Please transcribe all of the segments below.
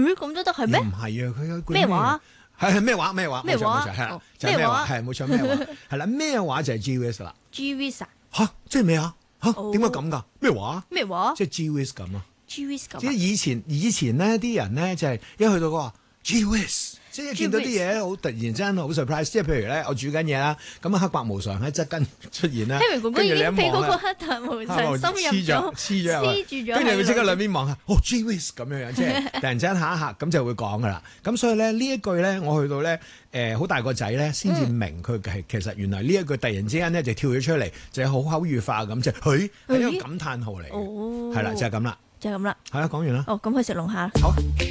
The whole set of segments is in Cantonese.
咁都得係咩？ 唔係啊，佢有句咩話？ 係咩話？咩話？ 咩話？ 係啦，就係咩話？係冇錯咩話？係啦，咩話就係 GWS 啦。 GWS 啊？ 嚇，即係咩啊？嚇，點解咁㗎？咩話？ 咩話？ 即係 GWS 咁啊 ？GWS 咁。 即係以前咧啲人咧就係一去到嗰個 GWS。即係見到啲嘢好突然之間好 surprise，即係譬如咧，我煮緊嘢啦，咁啊黑白無常喺側跟出現啦， 跟住哥哥已經俾嗰個黑白無常深入咗，黐住咗， 跟住佢即刻兩邊望下，哦 GWS 咁樣樣，即係突然之間嚇一嚇，咁就會講噶啦。咁所以咧呢一句咧，我去到咧好大個仔咧，先至明佢係其實原來呢一句突然之間咧就跳咗出嚟，就係好口語化咁，即係佢係一個感嘆號嚟嘅，係啦，就係咁啦， 就係咁啦。 係啦，講完啦。 哦，咁去食龍蝦。 好。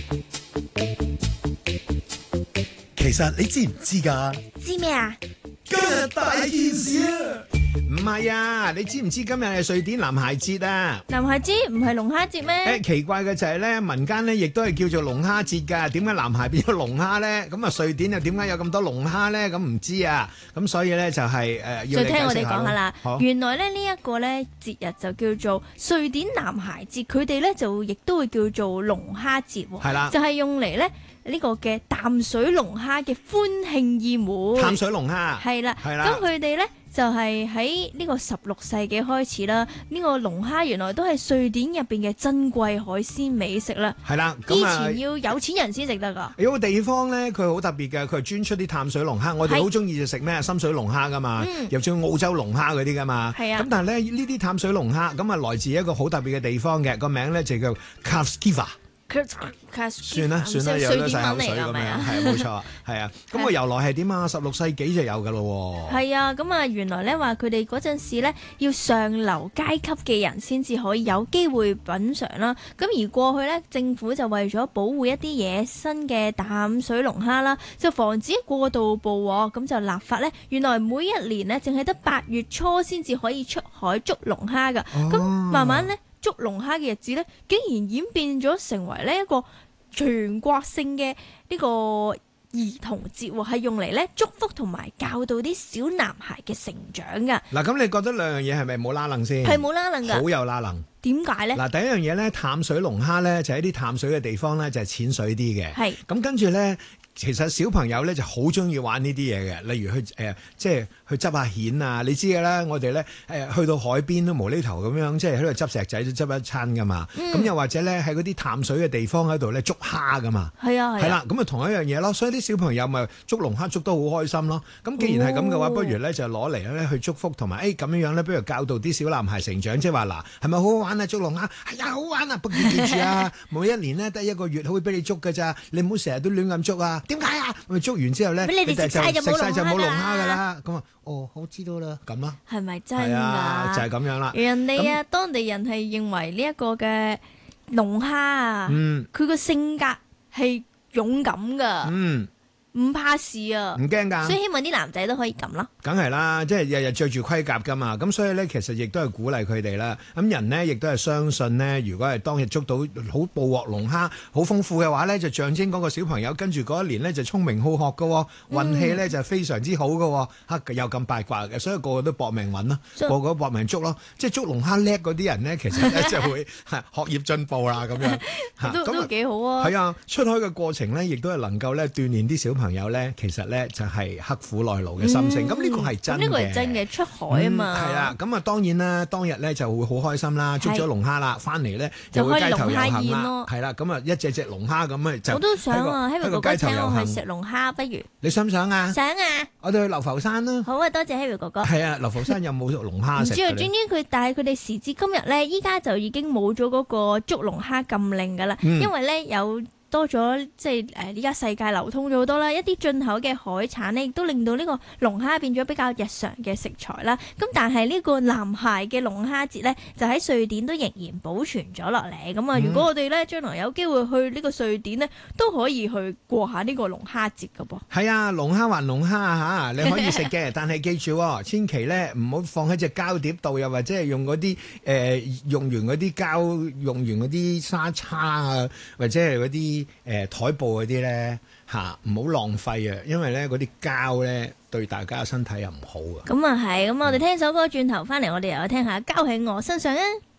其實你知唔知㗎？ 知咩啊？ 今日大件事啊！唔係啊，你知唔知今日係瑞典男孩節啊？ 男孩節唔係龍蝦節咩？ 奇怪嘅就係咧，民間咧亦都係叫做龍蝦節㗎。點解男孩變咗龍蝦咧？咁啊，瑞典又點解有咁多龍蝦咧？咁唔知啊。咁所以咧就係要你解釋下。再聽我哋講下啦。原來咧呢一個咧節日就叫做瑞典男孩節，佢哋咧就亦都會叫做龍蝦節喎。係啦， 就係用嚟咧。呢個嘅淡水龍蝦嘅歡慶宴會， 淡水龍蝦係啦，咁佢哋咧就係喺呢個16世紀開始啦。呢個龍蝦原來都係瑞典入邊嘅珍貴海鮮美食啦。 係啦， 以前要有錢人先食得㗎。 有個地方咧，佢好特別嘅，佢係專出啲淡水龍蝦。我哋好中意就食咩深水龍蝦㗎嘛，又仲有澳洲龍蝦嗰啲㗎嘛。係啊，咁但係咧呢啲淡水龍蝦咁啊，來自一個好特別嘅地方嘅，個名咧就叫 Kavskiva。算啦，有得晒口水咁樣，係冇錯，係啊。咁個由來係點啊？16世紀就有噶咯。 係啊，咁啊，原來咧話佢哋嗰陣時咧要上流階級嘅人先至可以有機會品嚐啦。咁而過去咧，政府就為咗保護一啲野生嘅淡水龍蝦啦，就防止過度捕獲，咁就立法咧。原來每一年咧，淨係得8月初先至可以出海捉龍蝦噶。咁慢慢咧。捉龍蝦嘅日子咧，竟然演變咗成為呢一個全國性嘅呢個兒童節喎，係用嚟咧祝福同埋教導啲小男孩嘅成長噶。嗱， 咁你覺得兩樣嘢係咪冇拉楞先？ 係冇拉楞噶， 好有拉楞。 點解咧？ 嗱，第一樣嘢咧，淡水龍蝦咧就喺啲淡水嘅地方咧就係淺水啲嘅。 係。咁跟住咧。其實小朋友咧就好中意玩呢啲嘢嘅，例如去即係去執下蜆啊！你知嘅啦，我哋咧去到海邊都無厘頭咁樣，即係喺度執石仔都執一餐噶嘛。咁又或者咧喺嗰啲淡水嘅地方喺度咧捉蝦噶嘛。係啊，係啦，咁啊同一樣嘢咯。所以啲小朋友咪捉龍蝦捉得好開心咯。咁既然係咁嘅話，不如咧就攞嚟咧去祝福同埋咁樣咧，不如教導啲小男孩成長，即係話嗱，係咪好好玩啊？捉龍蝦係啊，好玩啊！不過記住啊，每一年咧得1個月可以俾你捉㗎咋，你唔好成日都亂咁捉啊！點解啊？咪捉完之後咧，你哋食晒就冇龍蝦噶啦。咁啊，哦，好知道啦，咁啊， 係咪真㗎？ 就係咁樣啦。 人哋啊，當地人係認為呢一個嘅龍蝦啊，佢個性格係勇敢㗎。唔怕事啊， 唔驚㗎， 所以希望啲男仔都可以咁咯。 梗係啦，即係日日着住盔甲㗎嘛，咁所以咧其實亦都係鼓勵佢哋啦。咁人呢，亦都係相信呢，如果係當日捉到好捕獲龍蝦好豐富嘅話咧，就象徵嗰個小朋友跟住嗰一年咧就聰明好學㗎，運氣咧就非常之好㗎。嚇又咁八卦嘅，所以個個都搏命揾咯，個個都搏命捉咯。即係捉龍蝦叻嗰啲人呢，其實咧就會學業進步啦咁樣。 都幾好啊！ 係啊，出海嘅過程咧，亦都係能夠咧鍛鍊啲小朋友咧，其實咧就係刻苦耐勞嘅心性。咁呢個係真嘅。呢個係真嘅，出海啊嘛。係啦，咁啊當然啦，當日咧就會好開心啦，捉咗龍蝦啦，翻嚟咧就會街頭遊行啦。係啦，咁啊一隻隻龍蝦咁啊就我都想啊，希望哥哥請我去食龍蝦，不如你想唔想啊？想啊！我哋去流浮山啦。好啊，多謝 Harry 哥哥。係啊，流浮山有冇龍蝦食？唔知啊，專佢，但係佢哋時至今日咧，依家就已經冇咗嗰個捉龍蝦禁令㗎啦，因為咧有。多咗即係依家世界流通咗好多啦，一啲進口嘅海產呢，亦都令到呢個龍蝦變咗比較日常嘅食材啦。咁但係呢個男孩嘅龍蝦節呢，就喺瑞典都仍然保存咗落嚟。咁啊，如果我哋呢將來有機會去呢個瑞典呢，都可以去過下呢個龍蝦節㗎噃。係啊，龍蝦還龍蝦啊嚇，你可以食嘅，但係記住千祈呢唔好放喺隻膠碟度，又或者係用嗰啲用完嗰啲膠，用完嗰啲沙叉啊，或者係嗰啲。台布嗰啲咧嚇，唔好浪費啊！因為咧嗰啲膠咧對大家嘅身體又唔好啊。咁啊係，咁我哋聽首歌轉頭翻嚟，我哋又聽下膠喺我身上啊！